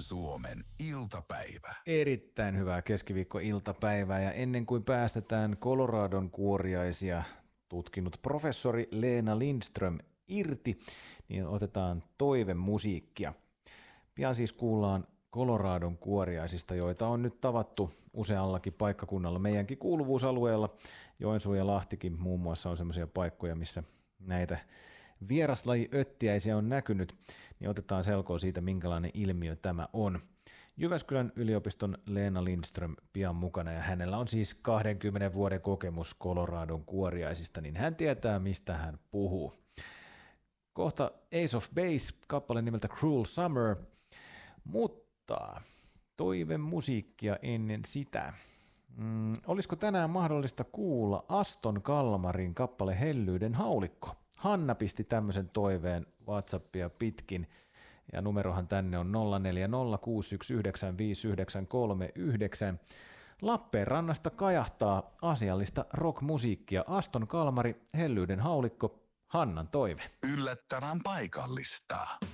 Suomen iltapäivä. Erittäin hyvää keskiviikkoiltapäivää ja ennen kuin päästetään Coloradon kuoriaisia tutkinut professori Leena Lindström irti, niin otetaan toivemusiikkia. Pian siis kuullaan Coloradon kuoriaisista, joita on nyt tavattu useallakin paikkakunnalla. Meidänkin kuuluvuusalueella Joensuu ja Lahtikin muun muassa on semmoisia paikkoja, missä näitä vieraslajiöttiäisiä on näkynyt, niin otetaan selkoa siitä, minkälainen ilmiö tämä on. Jyväskylän yliopiston Leena Lindström pian mukana, ja hänellä on siis 20 vuoden kokemus Coloradon kuoriaisista, niin hän tietää, mistä hän puhuu. Kohta Ace of Base, kappale nimeltä Cruel Summer, mutta toivemusiikkia ennen sitä. Olisiko tänään mahdollista kuulla Aston Kalmarin kappale Hellyyden haulikko? Hanna pisti tämmöisen toiveen WhatsAppia pitkin, ja numerohan tänne on 0406195939. Lappeenrannasta kajahtaa asiallista rockmusiikkia. Aston Kalmari, Hellyyden haulikko, Hannan toive. Yllättävän paikallista.